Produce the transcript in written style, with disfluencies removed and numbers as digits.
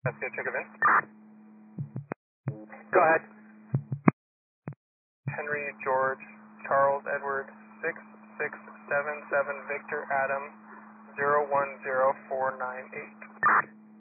That's good, check it in. Go ahead. Henry George Charles Edward 6677 Victor Adam 010498.